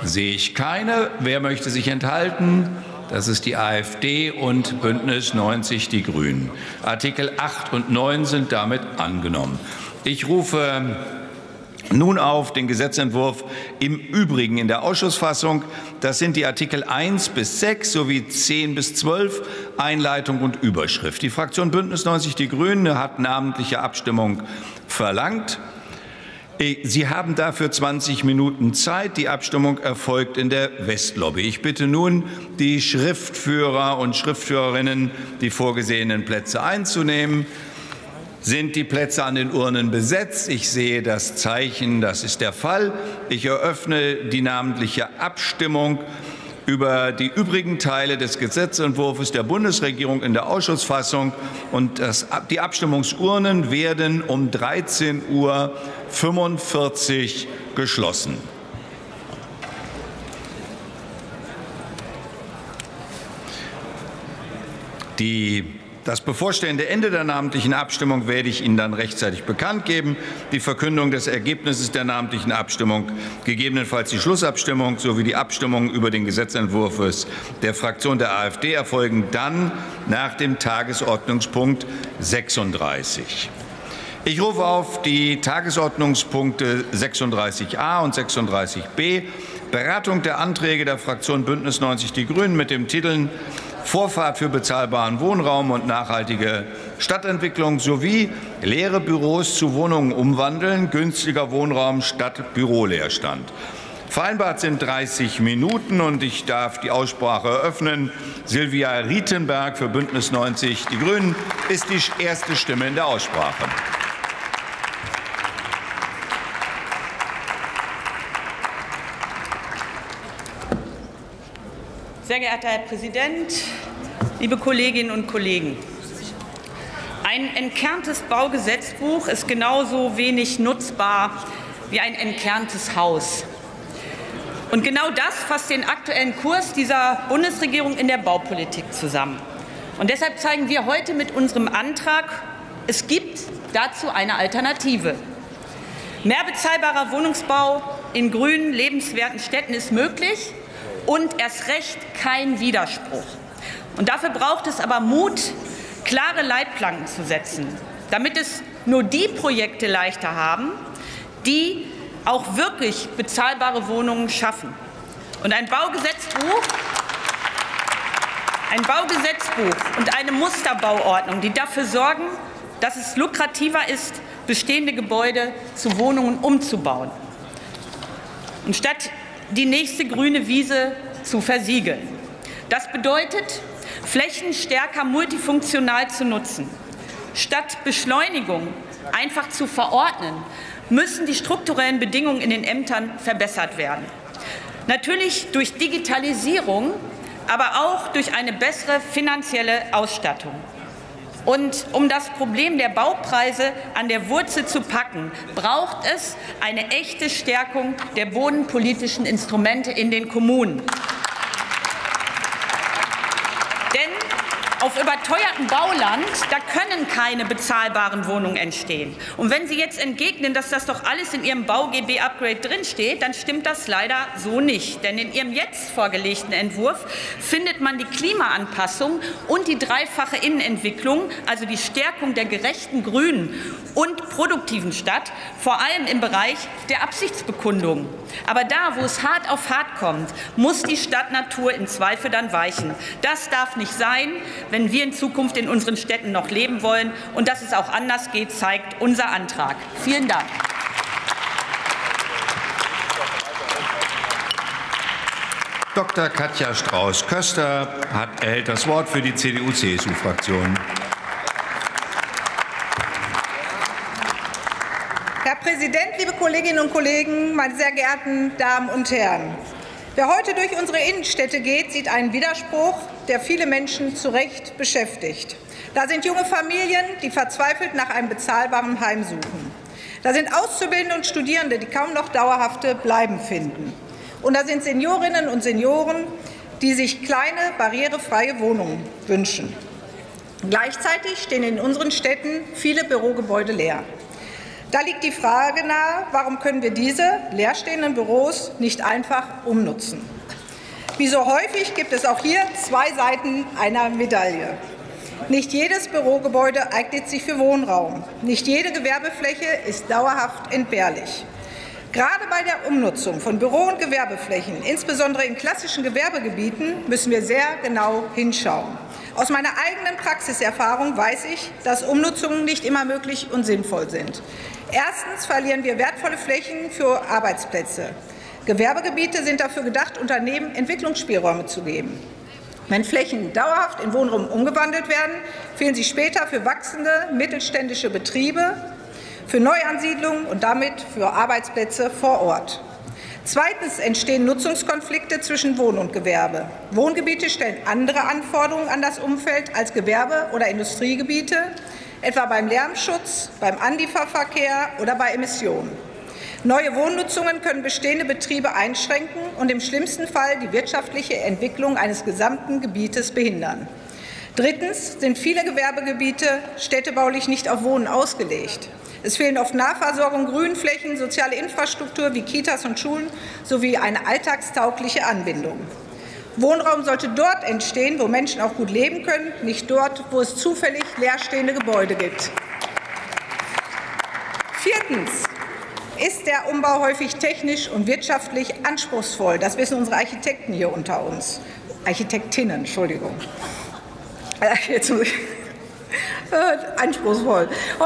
Sehe ich keine. Wer möchte sich enthalten? Das ist die AfD und Bündnis 90 Die Grünen. Artikel 8 und 9 sind damit angenommen. Ich rufe nun auf den Gesetzentwurf im Übrigen in der Ausschussfassung. Das sind die Artikel 1 bis 6 sowie 10 bis 12, Einleitung und Überschrift. Die Fraktion Bündnis 90 Die Grünen hat namentliche Abstimmung verlangt. Sie haben dafür 20 Minuten Zeit. Die Abstimmung erfolgt in der Westlobby. Ich bitte nun die Schriftführer und Schriftführerinnen, die vorgesehenen Plätze einzunehmen. Sind die Plätze an den Urnen besetzt? Ich sehe das Zeichen, das ist der Fall. Ich eröffne die namentliche Abstimmung über die übrigen Teile des Gesetzentwurfs der Bundesregierung in der Ausschussfassung. Und die Abstimmungsurnen werden um 13:45 Uhr geschlossen. Das bevorstehende Ende der namentlichen Abstimmung werde ich Ihnen dann rechtzeitig bekannt geben. Die Verkündung des Ergebnisses der namentlichen Abstimmung, gegebenenfalls die Schlussabstimmung sowie die Abstimmung über den Gesetzentwurf der Fraktion der AfD erfolgen dann nach dem Tagesordnungspunkt 36. Ich rufe auf die Tagesordnungspunkte 36a und 36b, Beratung der Anträge der Fraktion Bündnis 90 Die Grünen mit den Titeln Vorfahrt für bezahlbaren Wohnraum und nachhaltige Stadtentwicklung sowie leere Büros zu Wohnungen umwandeln, günstiger Wohnraum statt Büroleerstand. Vereinbart sind 30 Minuten und ich darf die Aussprache eröffnen. Silvia Rietenberg für Bündnis 90 Die Grünen ist die erste Stimme in der Aussprache. Sehr geehrter Herr Präsident, liebe Kolleginnen und Kollegen! Ein entkerntes Baugesetzbuch ist genauso wenig nutzbar wie ein entkerntes Haus. Und genau das fasst den aktuellen Kurs dieser Bundesregierung in der Baupolitik zusammen. Und deshalb zeigen wir heute mit unserem Antrag, es gibt dazu eine Alternative. Mehr bezahlbarer Wohnungsbau in grünen, lebenswerten Städten ist möglich. Und erst recht kein Widerspruch. Und dafür braucht es aber Mut, klare Leitplanken zu setzen, damit es nur die Projekte leichter haben, die auch wirklich bezahlbare Wohnungen schaffen. Und ein Baugesetzbuch und eine Musterbauordnung, die dafür sorgen, dass es lukrativer ist, bestehende Gebäude zu Wohnungen umzubauen. Und statt die nächste grüne Wiese zu versiegeln. Das bedeutet, Flächen stärker multifunktional zu nutzen. Statt Beschleunigung einfach zu verordnen, müssen die strukturellen Bedingungen in den Ämtern verbessert werden. Natürlich durch Digitalisierung, aber auch durch eine bessere finanzielle Ausstattung. Und um das Problem der Baupreise an der Wurzel zu packen, braucht es eine echte Stärkung der bodenpolitischen Instrumente in den Kommunen. Denn auf überteuertem Bauland, da können keine bezahlbaren Wohnungen entstehen. Und wenn Sie jetzt entgegnen, dass das doch alles in Ihrem Bau-GB-Upgrade drinsteht, dann stimmt das leider so nicht. Denn in Ihrem jetzt vorgelegten Entwurf findet man die Klimaanpassung und die dreifache Innenentwicklung, also die Stärkung der gerechten grünen und produktiven Stadt, vor allem im Bereich der Absichtsbekundung. Aber da, wo es hart auf hart kommt, muss die Stadtnatur im Zweifel dann weichen. Das darf nicht sein, wenn wir in Zukunft in unseren Städten noch leben wollen. Und dass es auch anders geht, zeigt unser Antrag. Vielen Dank. Dr. Katja Strauß-Köster erhält das Wort für die CDU-CSU-Fraktion. Herr Präsident, liebe Kolleginnen und Kollegen, meine sehr geehrten Damen und Herren! Wer heute durch unsere Innenstädte geht, sieht einen Widerspruch, der viele Menschen zu Recht beschäftigt. Da sind junge Familien, die verzweifelt nach einem bezahlbaren Heim suchen. Da sind Auszubildende und Studierende, die kaum noch dauerhafte Bleiben finden. Und da sind Seniorinnen und Senioren, die sich kleine, barrierefreie Wohnungen wünschen. Gleichzeitig stehen in unseren Städten viele Bürogebäude leer. Da liegt die Frage nahe, warum können wir diese leerstehenden Büros nicht einfach umnutzen? Wie so häufig gibt es auch hier zwei Seiten einer Medaille. Nicht jedes Bürogebäude eignet sich für Wohnraum. Nicht jede Gewerbefläche ist dauerhaft entbehrlich. Gerade bei der Umnutzung von Büro- und Gewerbeflächen, insbesondere in klassischen Gewerbegebieten, müssen wir sehr genau hinschauen. Aus meiner eigenen Praxiserfahrung weiß ich, dass Umnutzungen nicht immer möglich und sinnvoll sind. Erstens verlieren wir wertvolle Flächen für Arbeitsplätze. Gewerbegebiete sind dafür gedacht, Unternehmen Entwicklungsspielräume zu geben. Wenn Flächen dauerhaft in Wohnraum umgewandelt werden, fehlen sie später für wachsende mittelständische Betriebe, für Neuansiedlungen und damit für Arbeitsplätze vor Ort. Zweitens entstehen Nutzungskonflikte zwischen Wohn- und Gewerbe. Wohngebiete stellen andere Anforderungen an das Umfeld als Gewerbe- oder Industriegebiete, etwa beim Lärmschutz, beim Anlieferverkehr oder bei Emissionen. Neue Wohnnutzungen können bestehende Betriebe einschränken und im schlimmsten Fall die wirtschaftliche Entwicklung eines gesamten Gebietes behindern. Drittens sind viele Gewerbegebiete städtebaulich nicht auf Wohnen ausgelegt. Es fehlen oft Nahversorgung, Grünflächen, soziale Infrastruktur wie Kitas und Schulen sowie eine alltagstaugliche Anbindung. Wohnraum sollte dort entstehen, wo Menschen auch gut leben können, nicht dort, wo es zufällig leerstehende Gebäude gibt. Viertens ist der Umbau häufig technisch und wirtschaftlich anspruchsvoll. Das wissen unsere Architekten hier unter uns. Architektinnen, Entschuldigung. Anspruchsvoll.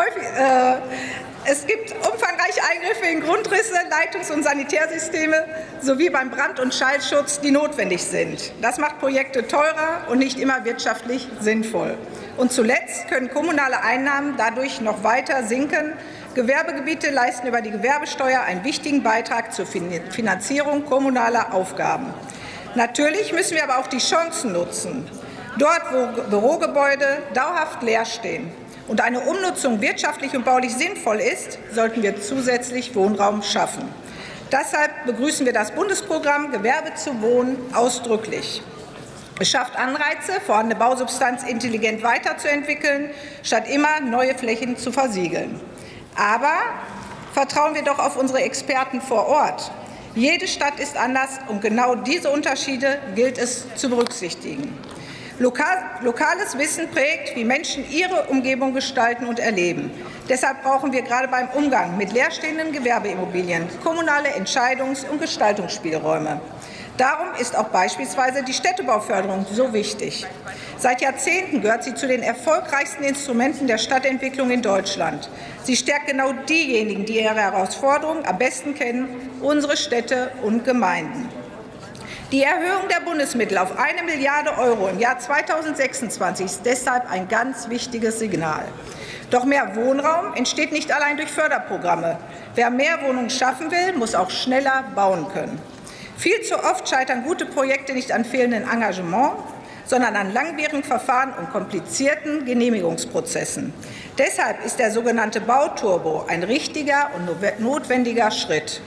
Es gibt umfangreiche Eingriffe in Grundrisse, Leitungs- und Sanitärsysteme sowie beim Brand- und Schallschutz, die notwendig sind. Das macht Projekte teurer und nicht immer wirtschaftlich sinnvoll. Und zuletzt können kommunale Einnahmen dadurch noch weiter sinken. Gewerbegebiete leisten über die Gewerbesteuer einen wichtigen Beitrag zur Finanzierung kommunaler Aufgaben. Natürlich müssen wir aber auch die Chancen nutzen. Dort, wo Bürogebäude dauerhaft leer stehen und eine Umnutzung wirtschaftlich und baulich sinnvoll ist, sollten wir zusätzlich Wohnraum schaffen. Deshalb begrüßen wir das Bundesprogramm Gewerbe zu Wohnen ausdrücklich. Es schafft Anreize, vorhandene Bausubstanz intelligent weiterzuentwickeln, statt immer neue Flächen zu versiegeln. Aber vertrauen wir doch auf unsere Experten vor Ort. Jede Stadt ist anders und genau diese Unterschiede gilt es zu berücksichtigen. Lokales Wissen prägt, wie Menschen ihre Umgebung gestalten und erleben. Deshalb brauchen wir gerade beim Umgang mit leerstehenden Gewerbeimmobilien kommunale Entscheidungs- und Gestaltungsspielräume. Darum ist auch beispielsweise die Städtebauförderung so wichtig. Seit Jahrzehnten gehört sie zu den erfolgreichsten Instrumenten der Stadtentwicklung in Deutschland. Sie stärkt genau diejenigen, die ihre Herausforderungen am besten kennen, unsere Städte und Gemeinden. Die Erhöhung der Bundesmittel auf 1 Milliarde € im Jahr 2026 ist deshalb ein ganz wichtiges Signal. Doch mehr Wohnraum entsteht nicht allein durch Förderprogramme. Wer mehr Wohnungen schaffen will, muss auch schneller bauen können. Viel zu oft scheitern gute Projekte nicht an fehlendem Engagement, sondern an langwierigen Verfahren und komplizierten Genehmigungsprozessen. Deshalb ist der sogenannte Bauturbo ein richtiger und notwendiger Schritt.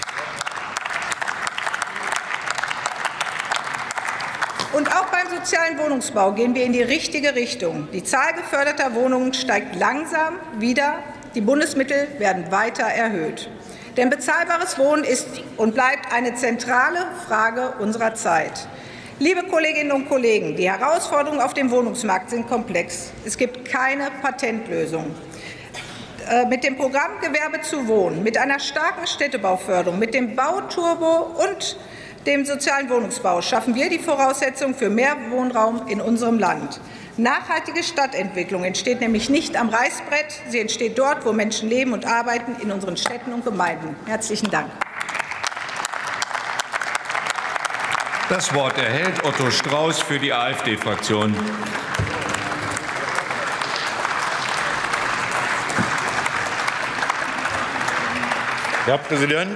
Und auch beim sozialen Wohnungsbau gehen wir in die richtige Richtung. Die Zahl geförderter Wohnungen steigt langsam wieder. Die Bundesmittel werden weiter erhöht. Denn bezahlbares Wohnen ist und bleibt eine zentrale Frage unserer Zeit. Liebe Kolleginnen und Kollegen, die Herausforderungen auf dem Wohnungsmarkt sind komplex. Es gibt keine Patentlösung. Mit dem Programm Gewerbe zu Wohnen, mit einer starken Städtebauförderung, mit dem Bauturbo und dem sozialen Wohnungsbau schaffen wir die Voraussetzungen für mehr Wohnraum in unserem Land. Nachhaltige Stadtentwicklung entsteht nämlich nicht am Reißbrett, sie entsteht dort, wo Menschen leben und arbeiten, in unseren Städten und Gemeinden. Herzlichen Dank. Das Wort erhält Otto Strauß für die AfD-Fraktion. Herr Präsident,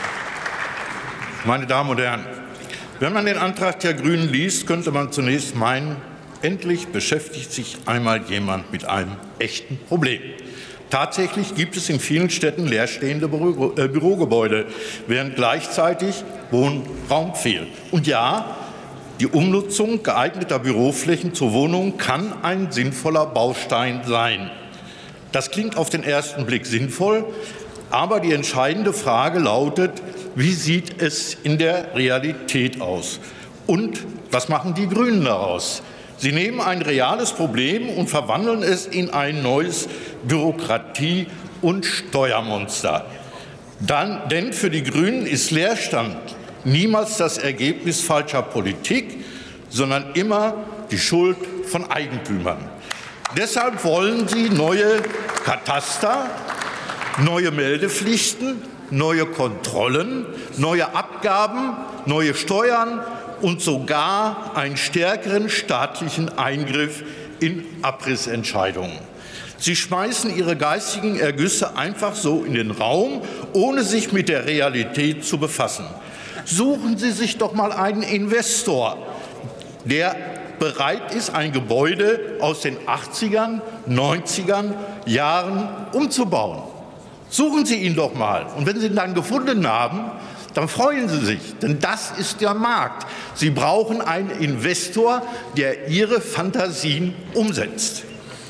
meine Damen und Herren! Wenn man den Antrag der Grünen liest, könnte man zunächst meinen, endlich beschäftigt sich einmal jemand mit einem echten Problem. Tatsächlich gibt es in vielen Städten leerstehende Bürogebäude, während gleichzeitig Wohnraum fehlt. Und ja, die Umnutzung geeigneter Büroflächen zur Wohnung kann ein sinnvoller Baustein sein. Das klingt auf den ersten Blick sinnvoll, Aber die entscheidende Frage lautet, wie sieht es in der Realität aus? Und was machen die Grünen daraus? Sie nehmen ein reales Problem und verwandeln es in ein neues Bürokratie- und Steuermonster. Denn für die Grünen ist Leerstand niemals das Ergebnis falscher Politik, sondern immer die Schuld von Eigentümern. Deshalb wollen sie neue Kataster, neue Meldepflichten, neue Kontrollen, neue Abgaben, neue Steuern und sogar einen stärkeren staatlichen Eingriff in Abrissentscheidungen. Sie schmeißen ihre geistigen Ergüsse einfach so in den Raum, ohne sich mit der Realität zu befassen. Suchen Sie sich doch mal einen Investor, der bereit ist, ein Gebäude aus den 80ern, 90ern Jahren umzubauen. Suchen Sie ihn doch mal. Und wenn Sie ihn dann gefunden haben, dann freuen Sie sich, denn das ist der Markt. Sie brauchen einen Investor, der Ihre Fantasien umsetzt.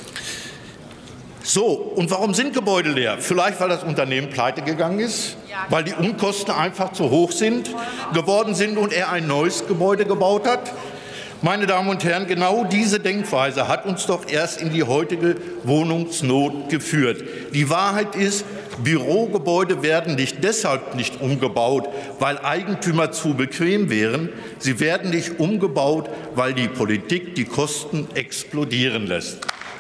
So, und warum sind Gebäude leer? Vielleicht, weil das Unternehmen pleite gegangen ist, weil die Unkosten einfach zu hoch geworden sind und er ein neues Gebäude gebaut hat. Meine Damen und Herren, genau diese Denkweise hat uns doch erst in die heutige Wohnungsnot geführt. Die Wahrheit ist, Bürogebäude werden nicht deshalb nicht umgebaut, weil Eigentümer zu bequem wären. Sie werden nicht umgebaut, weil die Politik die Kosten explodieren lässt.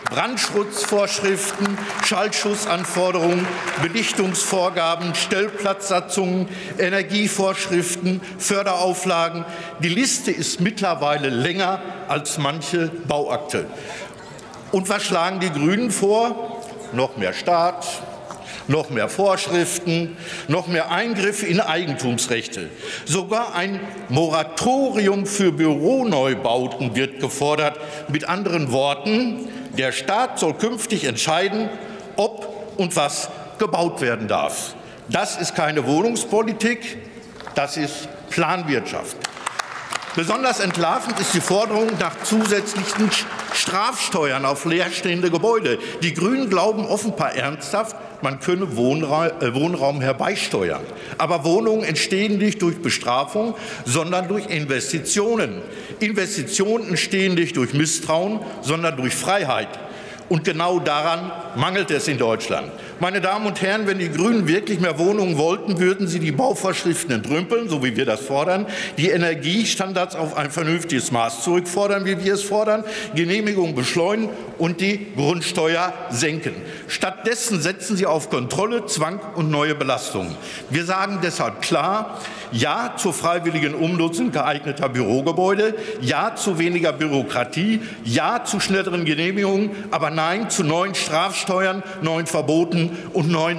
Brandschutzvorschriften, Schallschussanforderungen, Belichtungsvorgaben, Stellplatzsatzungen, Energievorschriften, Förderauflagen. Die Liste ist mittlerweile länger als manche Bauakte. Und was schlagen die Grünen vor? Noch mehr Staat, noch mehr Vorschriften, noch mehr Eingriffe in Eigentumsrechte. Sogar ein Moratorium für Büroneubauten wird gefordert. Mit anderen Worten, der Staat soll künftig entscheiden, ob und was gebaut werden darf. Das ist keine Wohnungspolitik, das ist Planwirtschaft. Besonders entlarvend ist die Forderung nach zusätzlichen Strafsteuern auf leerstehende Gebäude. Die Grünen glauben offenbar ernsthaft, man könne Wohnraum herbeisteuern. Aber Wohnungen entstehen nicht durch Bestrafung, sondern durch Investitionen. Investitionen entstehen nicht durch Misstrauen, sondern durch Freiheit. Und genau daran mangelt es in Deutschland. Meine Damen und Herren, wenn die Grünen wirklich mehr Wohnungen wollten, würden sie die Bauvorschriften entrümpeln, so wie wir das fordern, die Energiestandards auf ein vernünftiges Maß zurückfordern, wie wir es fordern, Genehmigungen beschleunigen und die Grundsteuer senken. Stattdessen setzen sie auf Kontrolle, Zwang und neue Belastungen. Wir sagen deshalb klar, ja zur freiwilligen Umnutzung geeigneter Bürogebäude, ja zu weniger Bürokratie, ja zu schnelleren Genehmigungen, aber nein zu neuen Strafsteuern, neuen Verboten und neue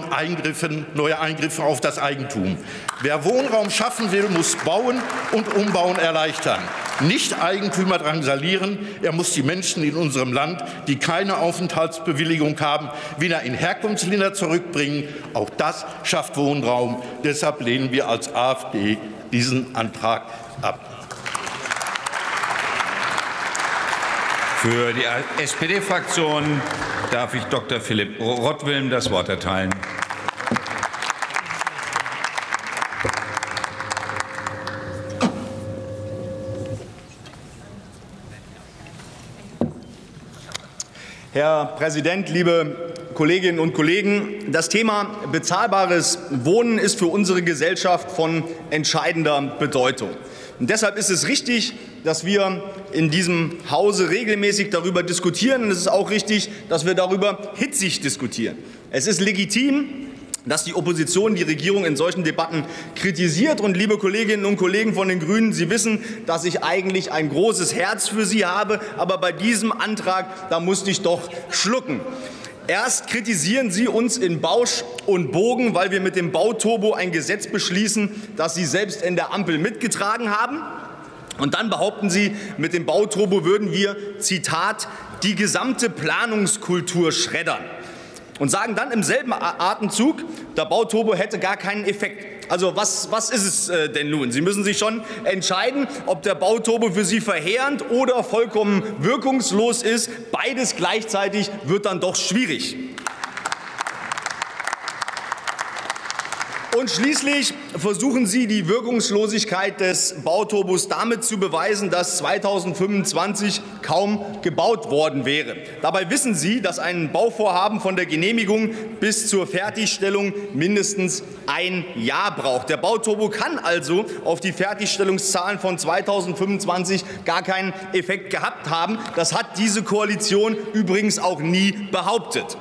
Eingriffe auf das Eigentum. Wer Wohnraum schaffen will, muss Bauen und Umbauen erleichtern. Nicht Eigentümer drangsalieren. Er muss die Menschen in unserem Land, die keine Aufenthaltsbewilligung haben, wieder in Herkunftsländer zurückbringen. Auch das schafft Wohnraum. Deshalb lehnen wir als AfD diesen Antrag ab. Für die SPD-Fraktion darf ich Dr. Philipp Rottwilm das Wort erteilen. Herr Präsident, liebe Kolleginnen und Kollegen! Das Thema bezahlbares Wohnen ist für unsere Gesellschaft von entscheidender Bedeutung. Und deshalb ist es richtig, dass wir in diesem Hause regelmäßig darüber diskutieren. Und es ist auch richtig, dass wir darüber hitzig diskutieren. Es ist legitim, dass die Opposition die Regierung in solchen Debatten kritisiert. Und liebe Kolleginnen und Kollegen von den Grünen, Sie wissen, dass ich eigentlich ein großes Herz für Sie habe. Aber bei diesem Antrag, da musste ich doch schlucken. Erst kritisieren Sie uns in Bausch und Bogen, weil wir mit dem Bauturbo ein Gesetz beschließen, das Sie selbst in der Ampel mitgetragen haben. Und dann behaupten Sie, mit dem Bauturbo würden wir, Zitat, die gesamte Planungskultur schreddern. Und sagen dann im selben Atemzug, der Bauturbo hätte gar keinen Effekt. Also was ist es denn nun? Sie müssen sich schon entscheiden, ob der Bauturbo für Sie verheerend oder vollkommen wirkungslos ist. Beides gleichzeitig wird dann doch schwierig. Und schließlich versuchen Sie, die Wirkungslosigkeit des Bauturbos damit zu beweisen, dass 2025 kaum gebaut worden wäre. Dabei wissen Sie, dass ein Bauvorhaben von der Genehmigung bis zur Fertigstellung mindestens ein Jahr braucht. Der Bauturbo kann also auf die Fertigstellungszahlen von 2025 gar keinen Effekt gehabt haben. Das hat diese Koalition übrigens auch nie behauptet.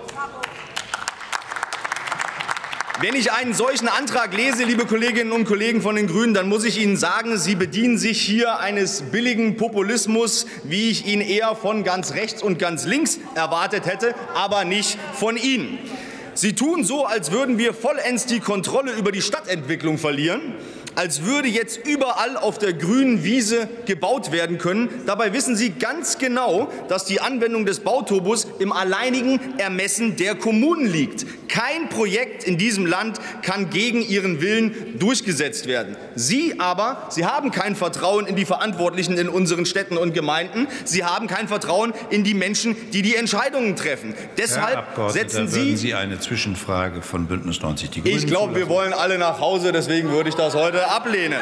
Wenn ich einen solchen Antrag lese, liebe Kolleginnen und Kollegen von den Grünen, dann muss ich Ihnen sagen, Sie bedienen sich hier eines billigen Populismus, wie ich ihn eher von ganz rechts und ganz links erwartet hätte, aber nicht von Ihnen. Sie tun so, als würden wir vollends die Kontrolle über die Stadtentwicklung verlieren, als würde jetzt überall auf der grünen Wiese gebaut werden können. Dabei wissen Sie ganz genau, dass die Anwendung des Bauturbos im alleinigen Ermessen der Kommunen liegt. Kein Projekt in diesem Land kann gegen ihren Willen durchgesetzt werden. Sie aber, Sie haben kein Vertrauen in die Verantwortlichen in unseren Städten und Gemeinden. Sie haben kein Vertrauen in die Menschen, die die Entscheidungen treffen. Deshalb setzen Sie... Würden Sie eine Zwischenfrage von Bündnis 90 Die Grünen Ich glaube, wir wollen alle nach Hause. Deswegen würde ich das heute ablehnen.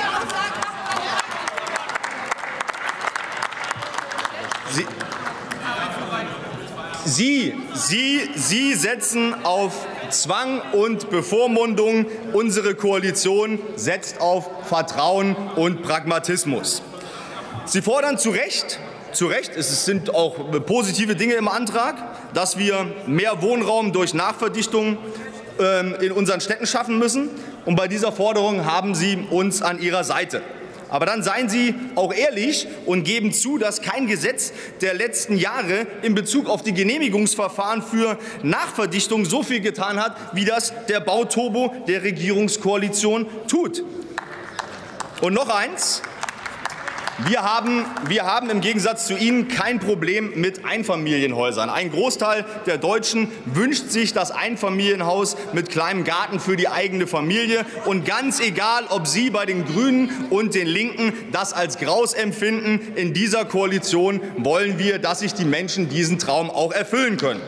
Sie setzen auf Zwang und Bevormundung. Unsere Koalition setzt auf Vertrauen und Pragmatismus. Sie fordern zu Recht, es sind auch positive Dinge im Antrag, dass wir mehr Wohnraum durch Nachverdichtung in unseren Städten schaffen müssen. Und bei dieser Forderung haben Sie uns an Ihrer Seite. Aber dann seien Sie auch ehrlich und geben zu, dass kein Gesetz der letzten Jahre in Bezug auf die Genehmigungsverfahren für Nachverdichtung so viel getan hat, wie das der Bauturbo der Regierungskoalition tut. Und noch eins. Wir haben im Gegensatz zu Ihnen kein Problem mit Einfamilienhäusern. Ein Großteil der Deutschen wünscht sich das Einfamilienhaus mit kleinem Garten für die eigene Familie. Und ganz egal, ob Sie bei den Grünen und den Linken das als Graus empfinden, in dieser Koalition wollen wir, dass sich die Menschen diesen Traum auch erfüllen können.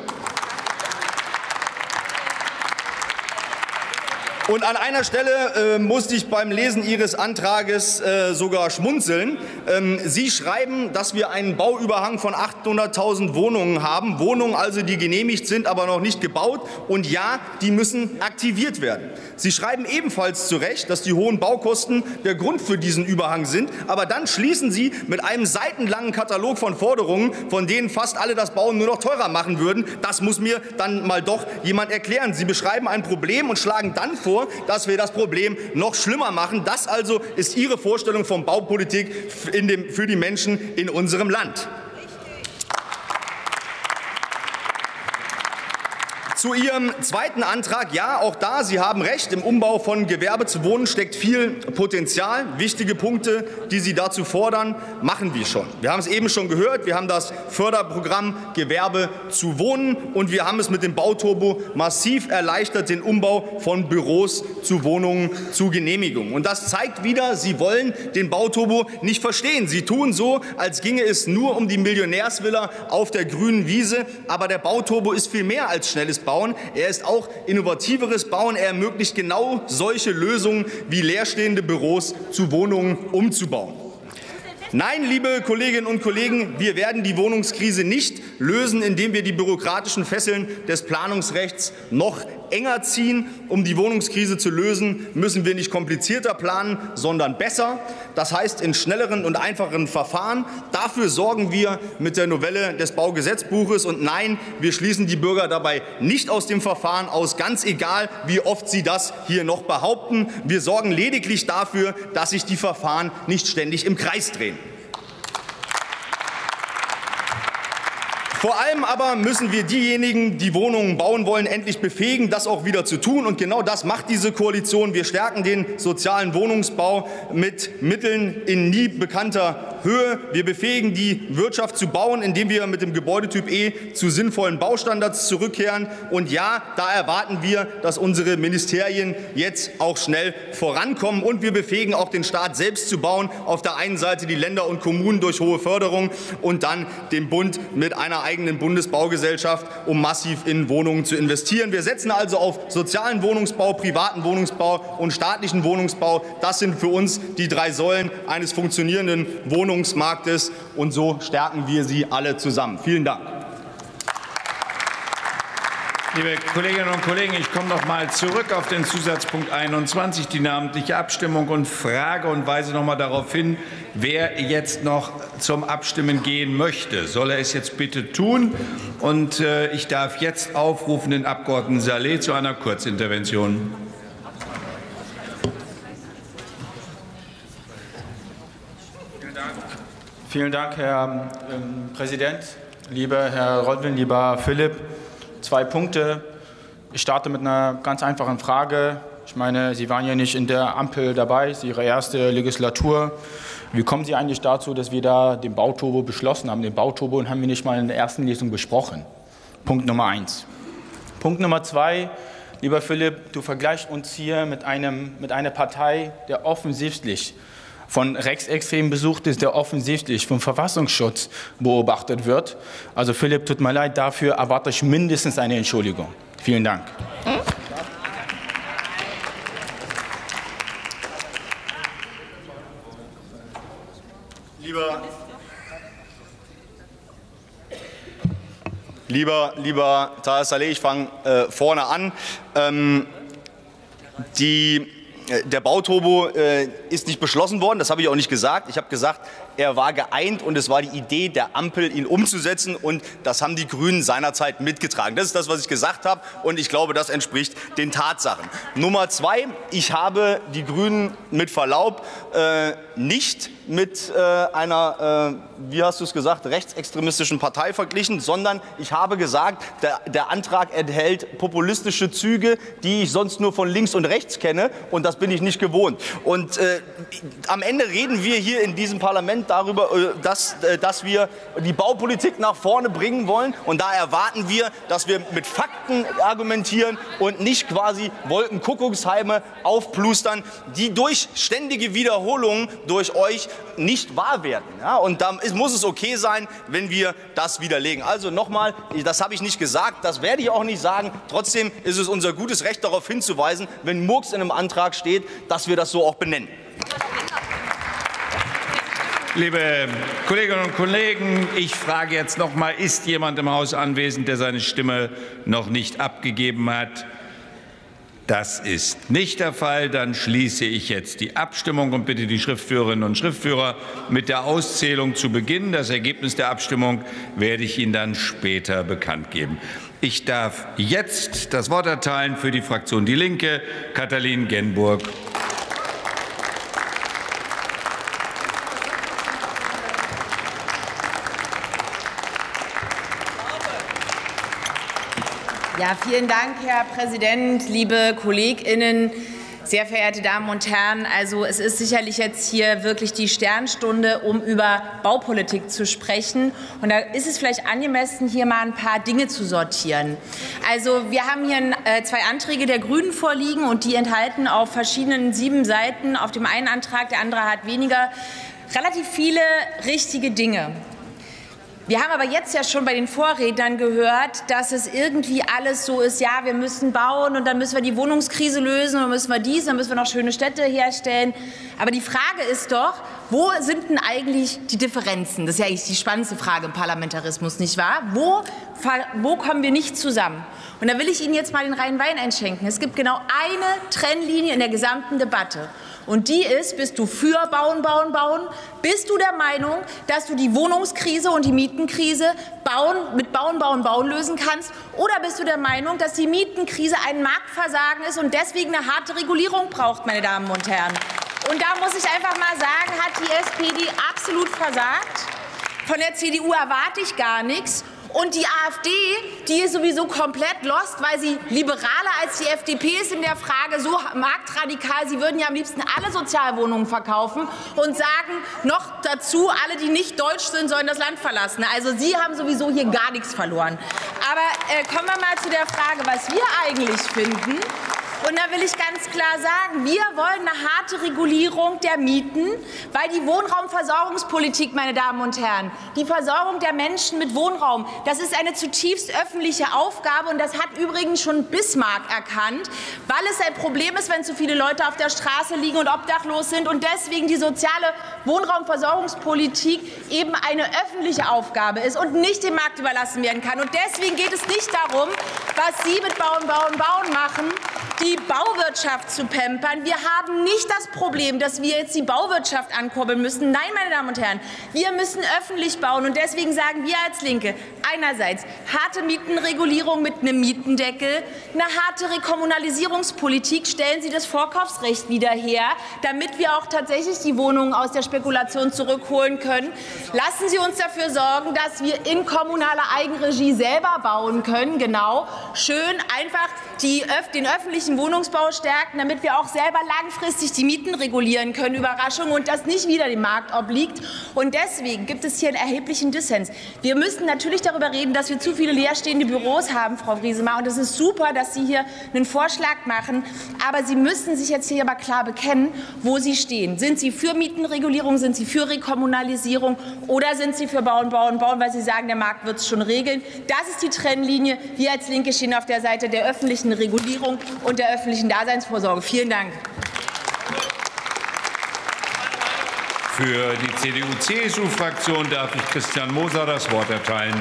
Und an einer Stelle musste ich beim Lesen Ihres Antrages sogar schmunzeln. Sie schreiben, dass wir einen Bauüberhang von 800.000 Wohnungen haben. Wohnungen also, die genehmigt sind, aber noch nicht gebaut. Und ja, die müssen aktiviert werden. Sie schreiben ebenfalls zu Recht, dass die hohen Baukosten der Grund für diesen Überhang sind. Aber dann schließen Sie mit einem seitenlangen Katalog von Forderungen, von denen fast alle das Bauen nur noch teurer machen würden. Das muss mir dann mal doch jemand erklären. Sie beschreiben ein Problem und schlagen dann vor, dass wir das Problem noch schlimmer machen. Das also ist Ihre Vorstellung von Baupolitik für die Menschen in unserem Land. Zu Ihrem zweiten Antrag. Ja, auch da, Sie haben recht, im Umbau von Gewerbe zu Wohnen steckt viel Potenzial. Wichtige Punkte, die Sie dazu fordern, machen wir schon. Wir haben es eben schon gehört. Wir haben das Förderprogramm Gewerbe zu Wohnen und wir haben es mit dem Bauturbo massiv erleichtert, den Umbau von Büros zu Wohnungen zu Genehmigung. Und das zeigt wieder, Sie wollen den Bauturbo nicht verstehen. Sie tun so, als ginge es nur um die Millionärsvilla auf der grünen Wiese. Aber der Bauturbo ist viel mehr als schnelles Bauen. Er ist auch innovativeres Bauen. Er ermöglicht genau solche Lösungen wie leerstehende Büros zu Wohnungen umzubauen. Nein, liebe Kolleginnen und Kollegen, wir werden die Wohnungskrise nicht lösen, indem wir die bürokratischen Fesseln des Planungsrechts noch enger ziehen. Um die Wohnungskrise zu lösen, müssen wir nicht komplizierter planen, sondern besser. Das heißt in schnelleren und einfacheren Verfahren. Dafür sorgen wir mit der Novelle des Baugesetzbuches. Und nein, wir schließen die Bürger dabei nicht aus dem Verfahren aus, ganz egal, wie oft Sie das hier noch behaupten. Wir sorgen lediglich dafür, dass sich die Verfahren nicht ständig im Kreis drehen. Vor allem aber müssen wir diejenigen, die Wohnungen bauen wollen, endlich befähigen, das auch wieder zu tun. Und genau das macht diese Koalition. Wir stärken den sozialen Wohnungsbau mit Mitteln in nie bekannter Höhe. Wir befähigen die Wirtschaft zu bauen, indem wir mit dem Gebäudetyp E zu sinnvollen Baustandards zurückkehren. Und ja, da erwarten wir, dass unsere Ministerien jetzt auch schnell vorankommen. Und wir befähigen auch den Staat selbst zu bauen. Auf der einen Seite die Länder und Kommunen durch hohe Förderung und dann den Bund mit einer eigenen Bundesbaugesellschaft, um massiv in Wohnungen zu investieren. Wir setzen also auf sozialen Wohnungsbau, privaten Wohnungsbau und staatlichen Wohnungsbau. Das sind für uns die 3 Säulen eines funktionierenden Wohnungsmarktes, und so stärken wir sie alle zusammen. Vielen Dank. Liebe Kolleginnen und Kollegen, ich komme noch mal zurück auf den Zusatzpunkt 21, die namentliche Abstimmung, und frage und weise noch mal darauf hin, wer jetzt noch zum Abstimmen gehen möchte. Soll er es jetzt bitte tun? Und ich darf jetzt aufrufen den Abgeordneten Saleh zu einer Kurzintervention. Vielen Dank, Herr Präsident, lieber Herr Roldwin, lieber Philipp. 2 Punkte. Ich starte mit einer ganz einfachen Frage. Ich meine, Sie waren ja nicht in der Ampel dabei, es ist Ihre erste Legislatur. Wie kommen Sie eigentlich dazu, dass wir da den Bauturbo beschlossen haben? Den Bauturbo haben wir nicht mal in der ersten Lesung besprochen. Punkt Nummer 1. Punkt Nummer 2. Lieber Philipp, du vergleichst uns hier mit einer Partei, der offensichtlich von Rechtsextremen besucht ist, der offensichtlich vom Verfassungsschutz beobachtet wird. Also Philipp, tut mir leid, dafür erwarte ich mindestens eine Entschuldigung. Vielen Dank. Lieber Taher Saleh, ich fange vorne an. Der Bauturbo ist nicht beschlossen worden, das habe ich auch nicht gesagt. Ich habe gesagt, er war geeint und es war die Idee der Ampel, ihn umzusetzen, und das haben die Grünen seinerzeit mitgetragen. Das ist das, was ich gesagt habe, und ich glaube, das entspricht den Tatsachen. Nummer 2, ich habe die Grünen mit Verlaub nicht mit einer, wie hast du es gesagt, rechtsextremistischen Partei verglichen, sondern ich habe gesagt, der Antrag enthält populistische Züge, die ich sonst nur von links und rechts kenne, und das bin ich nicht gewohnt. Und am Ende reden wir hier in diesem Parlament darüber, dass wir die Baupolitik nach vorne bringen wollen, und da erwarten wir, dass wir mit Fakten argumentieren und nicht quasi Wolkenkuckucksheime aufplustern, die durch ständige Wiederholungen durch euch nicht wahr werden. Ja, und da muss es okay sein, wenn wir das widerlegen. Also nochmal, das habe ich nicht gesagt, das werde ich auch nicht sagen. Trotzdem ist es unser gutes Recht, darauf hinzuweisen, wenn Murks in einem Antrag steht, dass wir das so auch benennen. Liebe Kolleginnen und Kollegen, ich frage jetzt noch mal, ist jemand im Haus anwesend, der seine Stimme noch nicht abgegeben hat? Das ist nicht der Fall. Dann schließe ich jetzt die Abstimmung und bitte die Schriftführerinnen und Schriftführer mit der Auszählung zu beginnen. Das Ergebnis der Abstimmung werde ich Ihnen dann später bekannt geben. Ich darf jetzt das Wort erteilen für die Fraktion Die Linke, Katalin Genburg. Ja, vielen Dank, Herr Präsident, liebe KollegInnen, sehr verehrte Damen und Herren. Also es ist sicherlich jetzt hier wirklich die Sternstunde, um über Baupolitik zu sprechen. Und da ist es vielleicht angemessen, hier mal ein paar Dinge zu sortieren. Also wir haben hier 2 Anträge der Grünen vorliegen, und die enthalten auf verschiedenen 7 Seiten, auf dem einen Antrag, der andere hat weniger, relativ viele richtige Dinge. Wir haben aber jetzt ja schon bei den Vorrednern gehört, dass es irgendwie alles so ist, ja, wir müssen bauen und dann müssen wir die Wohnungskrise lösen und dann müssen wir dies, dann müssen wir noch schöne Städte herstellen. Aber die Frage ist doch, wo sind denn eigentlich die Differenzen? Das ist ja eigentlich die spannendste Frage im Parlamentarismus, nicht wahr? Wo kommen wir nicht zusammen? Und da will ich Ihnen jetzt mal den reinen Wein einschenken. Es gibt genau eine Trennlinie in der gesamten Debatte. Und die ist, bist du für Bauen, Bauen, Bauen? Bist du der Meinung, dass du die Wohnungskrise und die Mietenkrise mit Bauen, Bauen, Bauen lösen kannst? Oder bist du der Meinung, dass die Mietenkrise ein Marktversagen ist und deswegen eine harte Regulierung braucht, meine Damen und Herren? Und da muss ich einfach mal sagen, hat die SPD absolut versagt. Von der CDU erwarte ich gar nichts. Und die AfD, die ist sowieso komplett lost, weil sie liberaler als die FDP ist in der Frage, so marktradikal. Sie würden ja am liebsten alle Sozialwohnungen verkaufen und sagen noch dazu, alle, die nicht deutsch sind, sollen das Land verlassen. Also Sie haben sowieso hier gar nichts verloren. Aber kommen wir mal zu der Frage, was wir eigentlich finden. Und da will ich ganz klar sagen, wir wollen eine harte Regulierung der Mieten, weil die Wohnraumversorgungspolitik, meine Damen und Herren, die Versorgung der Menschen mit Wohnraum, das ist eine zutiefst öffentliche Aufgabe. Und das hat übrigens schon Bismarck erkannt, weil es ein Problem ist, wenn zu viele Leute auf der Straße liegen und obdachlos sind. Und deswegen die soziale Wohnraumversorgungspolitik eben eine öffentliche Aufgabe ist und nicht dem Markt überlassen werden kann. Und deswegen geht es nicht darum, was Sie mit Bauen, Bauen, Bauen machen, die Bauwirtschaft zu pampern. Wir haben nicht das Problem, dass wir jetzt die Bauwirtschaft ankurbeln müssen. Nein, meine Damen und Herren, wir müssen öffentlich bauen. Und deswegen sagen wir als Linke einerseits harte Mietenregulierung mit einem Mietendeckel, eine harte Rekommunalisierungspolitik. Stellen Sie das Vorkaufsrecht wieder her, damit wir auch tatsächlich die Wohnungen aus der Spekulation zurückholen können. Lassen Sie uns dafür sorgen, dass wir in kommunaler Eigenregie selber bauen können. Genau, schön einfach den öffentlichen Wohnungsbau stärken, damit wir auch selber langfristig die Mieten regulieren können. Überraschung, und das nicht wieder dem Markt obliegt. Und deswegen gibt es hier einen erheblichen Dissens. Wir müssen natürlich darüber reden, dass wir zu viele leerstehende Büros haben, Frau Wriesemer. Und es ist super, dass Sie hier einen Vorschlag machen. Aber Sie müssen sich jetzt hier aber klar bekennen, wo Sie stehen. Sind Sie für Mietenregulierung, sind Sie für Rekommunalisierung oder sind Sie für Bauen, Bauen, Bauen, weil Sie sagen, der Markt wird es schon regeln? Das ist die Trennlinie. Wir als Linke stehen auf der Seite der öffentlichen Regulierung und der öffentlichen Daseinsvorsorge. Vielen Dank. Für die CDU-CSU-Fraktion darf ich Christian Moser das Wort erteilen.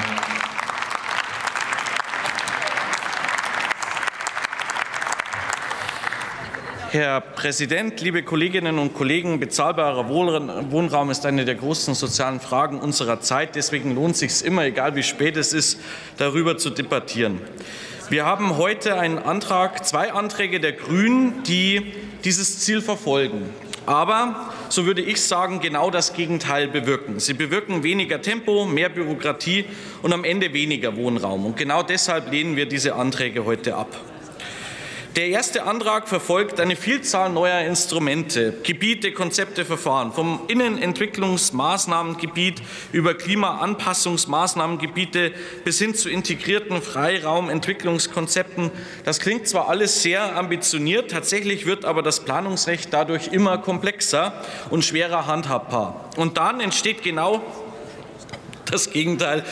Herr Präsident, liebe Kolleginnen und Kollegen! Bezahlbarer Wohnraum ist eine der großen sozialen Fragen unserer Zeit. Deswegen lohnt es sich immer, egal wie spät es ist, darüber zu debattieren. Wir haben heute zwei Anträge der Grünen, die dieses Ziel verfolgen. Aber, so würde ich sagen, genau das Gegenteil bewirken. Sie bewirken weniger Tempo, mehr Bürokratie und am Ende weniger Wohnraum. Und genau deshalb lehnen wir diese Anträge heute ab. Der erste Antrag verfolgt eine Vielzahl neuer Instrumente, Gebiete, Konzepte, Verfahren, vom Innenentwicklungsmaßnahmengebiet über Klimaanpassungsmaßnahmengebiete bis hin zu integrierten Freiraumentwicklungskonzepten. Das klingt zwar alles sehr ambitioniert, tatsächlich wird aber das Planungsrecht dadurch immer komplexer und schwerer handhabbar. Und dann entsteht genau das Gegenteil.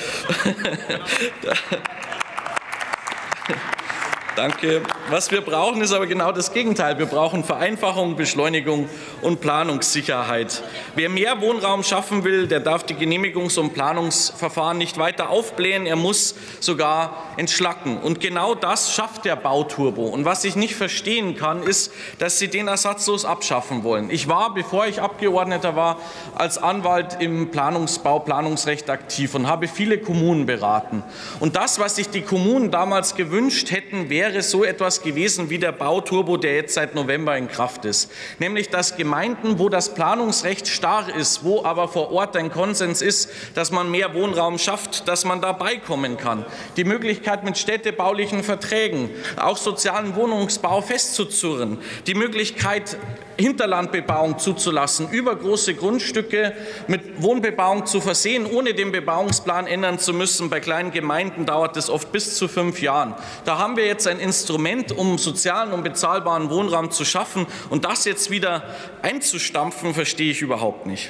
Danke. Was wir brauchen, ist aber genau das Gegenteil. Wir brauchen Vereinfachung, Beschleunigung und Planungssicherheit. Wer mehr Wohnraum schaffen will, der darf die Genehmigungs- und Planungsverfahren nicht weiter aufblähen. Er muss sogar entschlacken. Und genau das schafft der Bauturbo. Und was ich nicht verstehen kann, ist, dass Sie den ersatzlos abschaffen wollen. Ich war, bevor ich Abgeordneter war, als Anwalt im Planungsrecht aktiv und habe viele Kommunen beraten. Und das, was sich die Kommunen damals gewünscht hätten, wäre so etwas gewesen wie der Bauturbo, der jetzt seit November in Kraft ist. Nämlich, dass Gemeinden, wo das Planungsrecht starr ist, wo aber vor Ort ein Konsens ist, dass man mehr Wohnraum schafft, dass man dabei kommen kann. Die Möglichkeit mit städtebaulichen Verträgen, auch sozialen Wohnungsbau festzuzurren. Die Möglichkeit, Hinterlandbebauung zuzulassen, übergroße Grundstücke mit Wohnbebauung zu versehen, ohne den Bebauungsplan ändern zu müssen. Bei kleinen Gemeinden dauert es oft bis zu 5 Jahren. Da haben wir jetzt ein Instrument, um sozialen und bezahlbaren Wohnraum zu schaffen. Und das jetzt wieder einzustampfen, verstehe ich überhaupt nicht.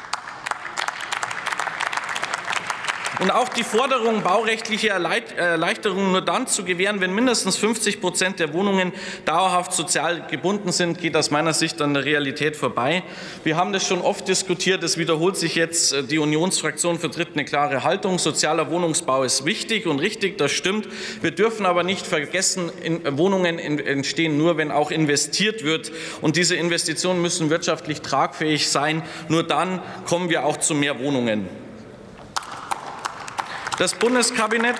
Und auch die Forderung, baurechtliche Erleichterungen nur dann zu gewähren, wenn mindestens 50% der Wohnungen dauerhaft sozial gebunden sind, geht aus meiner Sicht an der Realität vorbei. Wir haben das schon oft diskutiert, es wiederholt sich jetzt. Die Unionsfraktion vertritt eine klare Haltung. Sozialer Wohnungsbau ist wichtig und richtig, das stimmt. Wir dürfen aber nicht vergessen, Wohnungen entstehen nur, wenn auch investiert wird. Und diese Investitionen müssen wirtschaftlich tragfähig sein. Nur dann kommen wir auch zu mehr Wohnungen. Das Bundeskabinett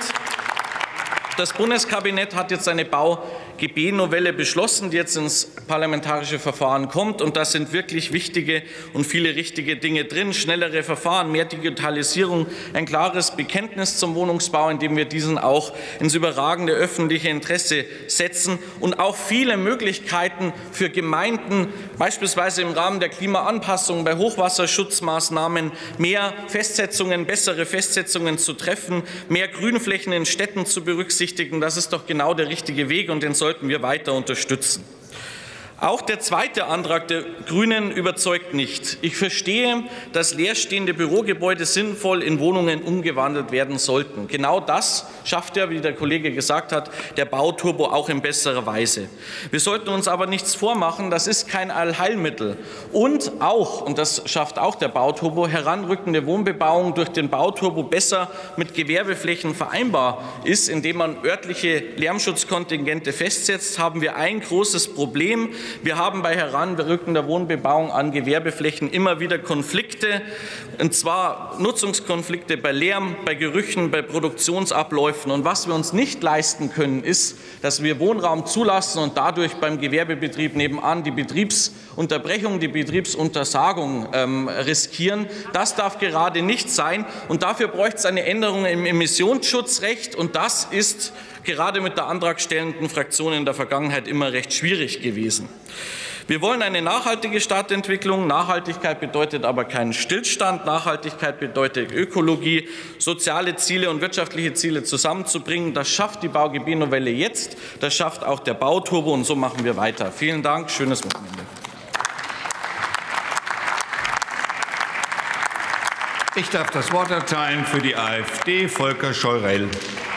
hat jetzt eine BauGB-Novelle beschlossen, die jetzt ins parlamentarische Verfahren kommt. Und da sind wirklich wichtige und viele richtige Dinge drin. Schnellere Verfahren, mehr Digitalisierung, ein klares Bekenntnis zum Wohnungsbau, indem wir diesen auch ins überragende öffentliche Interesse setzen. Und auch viele Möglichkeiten für Gemeinden, beispielsweise im Rahmen der Klimaanpassung, bei Hochwasserschutzmaßnahmen, mehr Festsetzungen, bessere Festsetzungen zu treffen, mehr Grünflächen in Städten zu berücksichtigen. Das ist doch genau der richtige Weg und den sollten sollten wir weiter unterstützen. Auch der zweite Antrag der Grünen überzeugt nicht. Ich verstehe, dass leerstehende Bürogebäude sinnvoll in Wohnungen umgewandelt werden sollten. Genau das schafft ja, wie der Kollege gesagt hat, der Bauturbo auch in besserer Weise. Wir sollten uns aber nichts vormachen, das ist kein Allheilmittel. Und das schafft auch der Bauturbo, heranrückende Wohnbebauung durch den Bauturbo besser mit Gewerbeflächen vereinbar ist, indem man örtliche Lärmschutzkontingente festsetzt, haben wir ein großes Problem. Wir haben bei heranrückender Wohnbebauung an Gewerbeflächen immer wieder Konflikte, und zwar Nutzungskonflikte bei Lärm, bei Gerüchen, bei Produktionsabläufen. Und was wir uns nicht leisten können, ist, dass wir Wohnraum zulassen und dadurch beim Gewerbebetrieb nebenan die Betriebsunterbrechung, die Betriebsuntersagung riskieren. Das darf gerade nicht sein. Und dafür bräuchte es eine Änderung im Emissionsschutzrecht. Und das ist gerade mit der antragstellenden Fraktion in der Vergangenheit immer recht schwierig gewesen. Wir wollen eine nachhaltige Stadtentwicklung. Nachhaltigkeit bedeutet aber keinen Stillstand. Nachhaltigkeit bedeutet Ökologie, soziale Ziele und wirtschaftliche Ziele zusammenzubringen. Das schafft die Baugebietnovelle jetzt. Das schafft auch der Bauturbo. Und so machen wir weiter. Vielen Dank. Schönes Wochenende. Ich darf das Wort erteilen für die AfD, Volker Scheurell.